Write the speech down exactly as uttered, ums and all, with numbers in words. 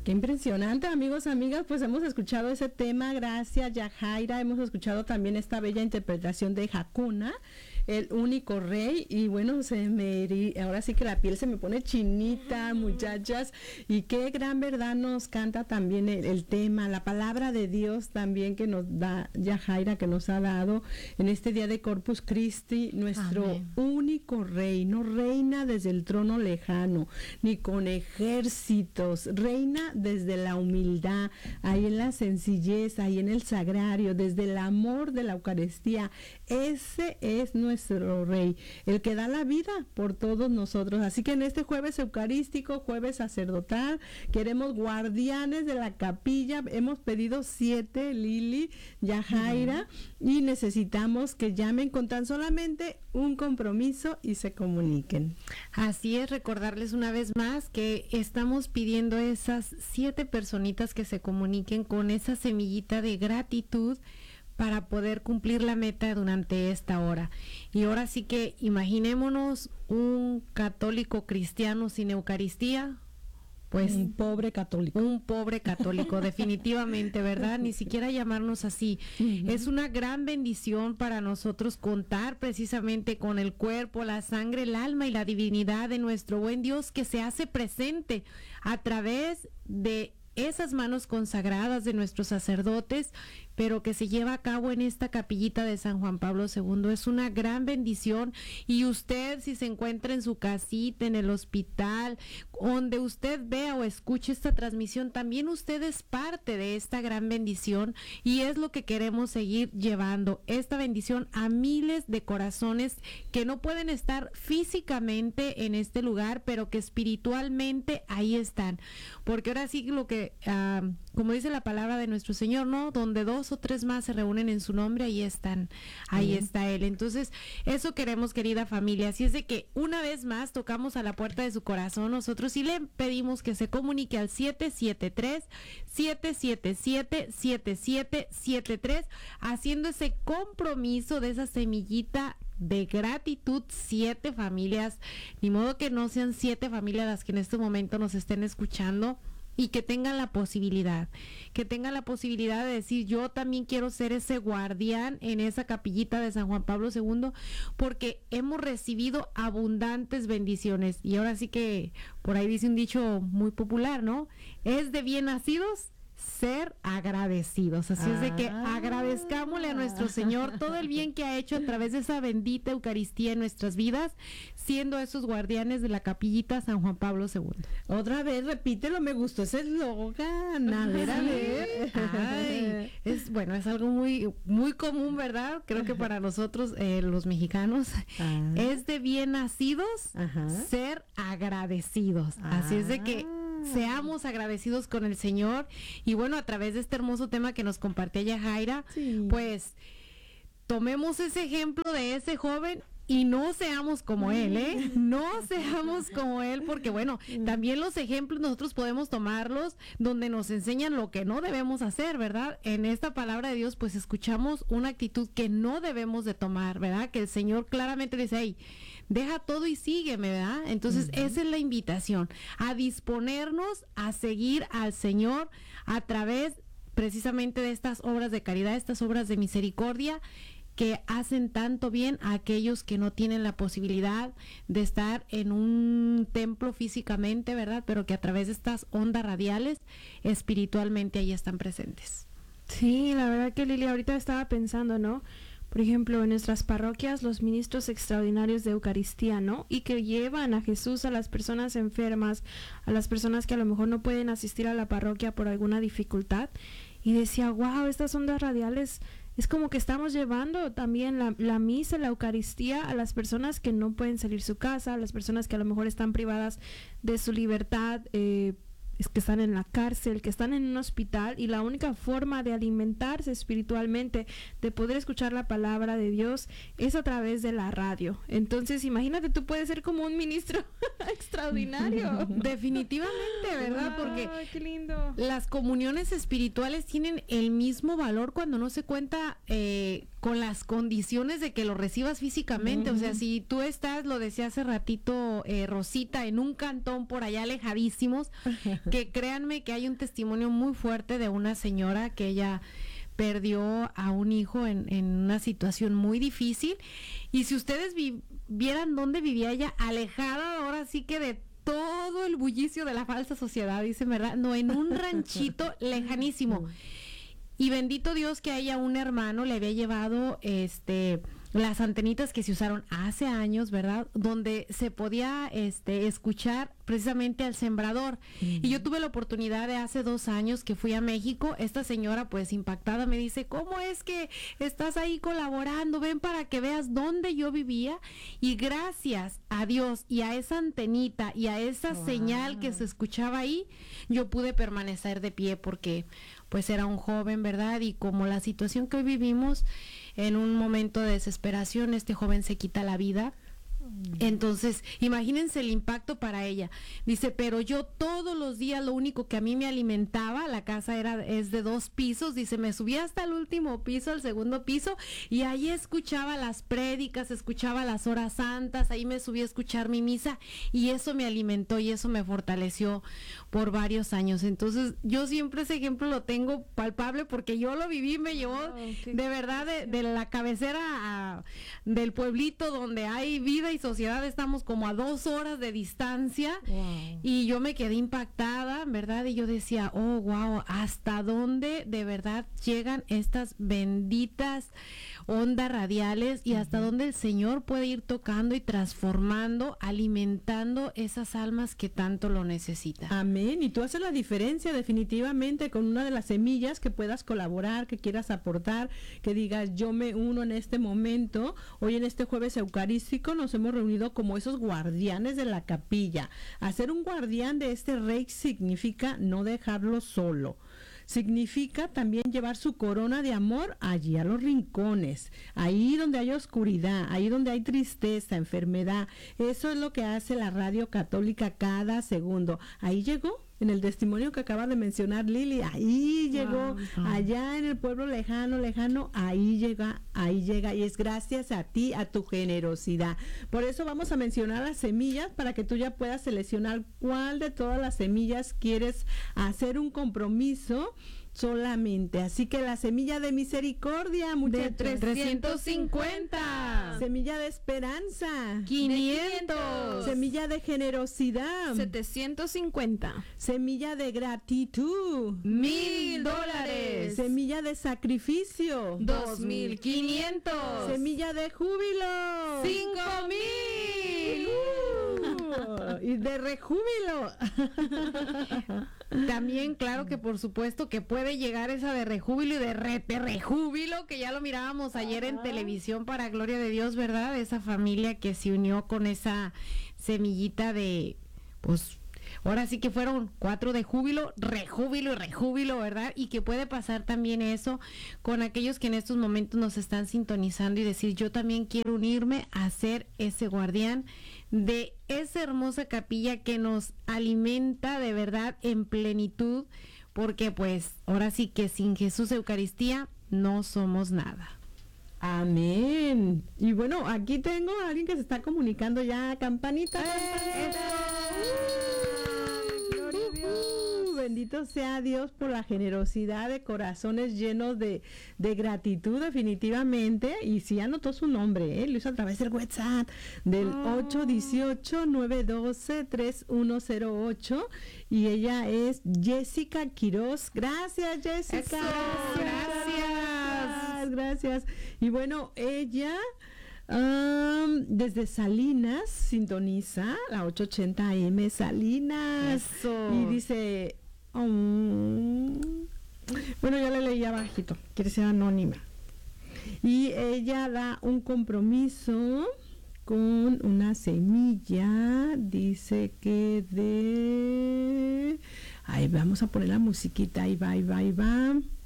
Qué impresionante, amigos, amigas, pues hemos escuchado ese tema, gracias Yajaira, hemos escuchado también esta bella interpretación de Hakuna, el único rey, y bueno, se me ahora sí que la piel se me pone chinita, muchachas, y qué gran verdad nos canta también el, el tema, la palabra de Dios también que nos da Yajaira, que nos ha dado en este día de Corpus Christi, nuestro Amén. Único rey, no reina desde el trono lejano, ni con ejércitos, reina desde la humildad, ahí en la sencillez, ahí en el sagrario, desde el amor de la Eucaristía. Ese es nuestro rey, el que da la vida por todos nosotros. Así que en este jueves eucarístico, jueves sacerdotal, queremos guardianes de la capilla. Hemos pedido siete, Lili, Yajaira, uh-huh. y necesitamos que llamen con tan solamente un compromiso y se comuniquen. Así es, recordarles una vez más que estamos pidiendo esas siete personitas que se comuniquen con esa semillita de gratitud para poder cumplir la meta durante esta hora. Y ahora sí que imaginémonos un católico cristiano sin Eucaristía, pues un pobre católico. Un pobre católico, definitivamente, ¿verdad? Ni siquiera llamarnos así. Uh-huh. Es una gran bendición para nosotros contar precisamente con el cuerpo, la sangre, el alma y la divinidad de nuestro buen Dios que se hace presente a través de esas manos consagradas de nuestros sacerdotes, pero que se lleva a cabo en esta capillita de San Juan Pablo segundo. Es una gran bendición, y usted, si se encuentra en su casita, en el hospital, donde usted vea o escuche esta transmisión, también usted es parte de esta gran bendición, y es lo que queremos seguir llevando, esta bendición a miles de corazones que no pueden estar físicamente en este lugar, pero que espiritualmente ahí están, porque ahora sí lo que, uh, como dice la palabra de nuestro Señor, ¿no? Donde dos o tres más se reúnen en su nombre, ahí están, ahí uh-huh. está Él. Entonces, eso queremos, querida familia. Así es de que una vez más tocamos a la puerta de su corazón nosotros y le pedimos que se comunique al siete siete tres, siete siete siete, siete siete siete tres, haciendo ese compromiso de esa semillita de gratitud. Siete familias, ni modo que no sean siete familias las que en este momento nos estén escuchando, y que tengan la posibilidad, que tengan la posibilidad de decir, yo también quiero ser ese guardián en esa capillita de San Juan Pablo segundo, porque hemos recibido abundantes bendiciones. Y ahora sí que, por ahí dice un dicho muy popular, ¿no? Es de bien nacidos ser agradecidos. Así ah. es de que agradezcámosle a nuestro Señor todo el bien que ha hecho a través de esa bendita Eucaristía en nuestras vidas, siendo esos guardianes de la capillita San Juan Pablo segundo. Otra vez, repítelo, me gustó ese eslogan. A ver, a ver. Ay, es, bueno, es algo muy, muy común, ¿verdad? Creo que para nosotros, eh, los mexicanos, ah. es de bien nacidos Ajá. ser agradecidos. Ah. Así es de que seamos agradecidos con el Señor. Y bueno, a través de este hermoso tema que nos compartía Yajaira, sí. pues tomemos ese ejemplo de ese joven y no seamos como él, ¿eh? No seamos como él, porque bueno, también los ejemplos nosotros podemos tomarlos donde nos enseñan lo que no debemos hacer, ¿verdad? En esta palabra de Dios pues escuchamos una actitud que no debemos de tomar, ¿verdad? Que el Señor claramente dice, hey, deja todo y sígueme, ¿verdad? Entonces uh-huh. esa es la invitación, a disponernos a seguir al Señor a través precisamente de estas obras de caridad, estas obras de misericordia, que hacen tanto bien a aquellos que no tienen la posibilidad de estar en un templo físicamente, ¿verdad? Pero que a través de estas ondas radiales, espiritualmente ahí están presentes. Sí, la verdad que Lili, ahorita estaba pensando, ¿no? Por ejemplo, en nuestras parroquias, los ministros extraordinarios de Eucaristía, ¿no? Y que llevan a Jesús a las personas enfermas, a las personas que a lo mejor no pueden asistir a la parroquia por alguna dificultad. Y decía, wow, estas ondas radiales, es como que estamos llevando también la, la misa, la Eucaristía a las personas que no pueden salir de su casa, a las personas que a lo mejor están privadas de su libertad, eh, es que están en la cárcel, que están en un hospital, y la única forma de alimentarse espiritualmente, de poder escuchar la palabra de Dios, es a través de la radio. Entonces, imagínate, tú puedes ser como un ministro extraordinario. Definitivamente, ¿verdad? Wow, porque qué lindo. Las comuniones espirituales tienen el mismo valor cuando no se cuenta eh, con las condiciones de que lo recibas físicamente. Uh-huh. O sea, si tú estás, lo decía hace ratito eh, Rosita, en un cantón por allá alejadísimos, que créanme que hay un testimonio muy fuerte de una señora que ella perdió a un hijo en, en una situación muy difícil, y si ustedes vi, vieran dónde vivía ella, alejada ahora sí que de todo el bullicio de la falsa sociedad, dicen, ¿verdad? No, en un ranchito lejanísimo. Y bendito Dios que a ella un hermano le había llevado este las antenitas que se usaron hace años, ¿verdad? Donde se podía este escuchar precisamente al sembrador. Uh-huh. Y yo tuve la oportunidad de hace dos años que fui a México. Esta señora, pues impactada, me dice, ¿cómo es que estás ahí colaborando? Ven para que veas dónde yo vivía. Y gracias a Dios y a esa antenita y a esa wow. señal que se escuchaba ahí, yo pude permanecer de pie porque pues era un joven, ¿verdad? Y como la situación que hoy vivimos, en un momento de desesperación, este joven se quita la vida. Entonces, imagínense el impacto para ella. Dice, pero yo todos los días lo único que a mí me alimentaba, la casa era es de dos pisos, dice, me subía hasta el último piso, el segundo piso, y ahí escuchaba las prédicas, escuchaba las horas santas, ahí me subí a escuchar mi misa, y eso me alimentó y eso me fortaleció por varios años. Entonces, yo siempre ese ejemplo lo tengo palpable porque yo lo viví, me llevó oh, okay. de verdad de, de la cabecera a, del pueblito donde hay vida y sociedad, estamos como a dos horas de distancia. Wow. Y yo me quedé impactada, ¿verdad? Y yo decía, oh, wow, ¿hasta dónde de verdad llegan estas benditas ondas radiales y hasta uh-huh. dónde el Señor puede ir tocando y transformando, alimentando esas almas que tanto lo necesitan? Amén. Y tú haces la diferencia definitivamente con una de las semillas que puedas colaborar, que quieras aportar, que digas, yo me uno en este momento. Hoy en este jueves eucarístico nos hemos reunido como esos guardianes de la capilla. Hacer un guardián de este rey significa no dejarlo solo. Significa también llevar su corona de amor allí a los rincones, ahí donde hay oscuridad, ahí donde hay tristeza, enfermedad. Eso es lo que hace la Radio Católica cada segundo. Ahí llegó, en el testimonio que acaba de mencionar Lili, ahí llegó, wow. allá en el pueblo lejano, lejano, ahí llega, ahí llega, y es gracias a ti, a tu generosidad. Por eso vamos a mencionar las semillas para que tú ya puedas seleccionar cuál de todas las semillas quieres hacer un compromiso solamente. Así que la semilla de misericordia, muchachos, de trescientos cincuenta. Semilla de esperanza, quinientos. Semilla de generosidad, setecientos cincuenta. Semilla de gratitud, mil dólares. Semilla de sacrificio, dos mil quinientos. Semilla de júbilo, cinco mil. Uh, y de rejúbilo. También, claro que por supuesto que puede llegar esa de rejúbilo y de rete rejúbilo, que ya lo mirábamos ayer en televisión, para gloria de Dios, ¿verdad? Esa familia que se unió con esa semillita de, pues, ahora sí que fueron cuatro de júbilo, rejúbilo y rejúbilo, ¿verdad? Y que puede pasar también eso con aquellos que en estos momentos nos están sintonizando y decir, yo también quiero unirme a ser ese guardián de esa hermosa capilla que nos alimenta de verdad en plenitud, porque pues ahora sí que sin Jesús Eucaristía no somos nada. Amén. Y bueno, aquí tengo a alguien que se está comunicando ya. Campanita, campanita. Bendito sea Dios por la generosidad de corazones llenos de, de gratitud, definitivamente. Y sí anotó su nombre, ¿eh? Lo hizo a través del WhatsApp del oh. ocho uno ocho, nueve uno dos, tres uno cero ocho. Y ella es Jessica Quiroz. Gracias, Jessica. Eso, gracias. Gracias. Y bueno, ella... Um, desde Salinas sintoniza la ochocientos ochenta A M Salinas. Eso. Y dice, um, bueno, ya le leí abajito, quiere ser anónima. Y ella da un compromiso con una semilla, dice que de... Ahí vamos a poner la musiquita, ahí va, ahí va, ahí va.